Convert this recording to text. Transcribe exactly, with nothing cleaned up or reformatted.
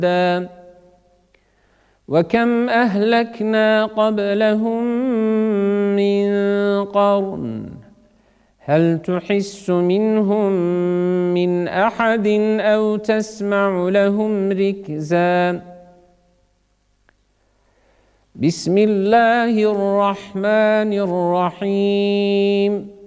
وكم أهلكنا قبلهم من قرن هل تحس منهم من أحد أو تسمع لهم ركزا بسم الله الرحمن الرحيم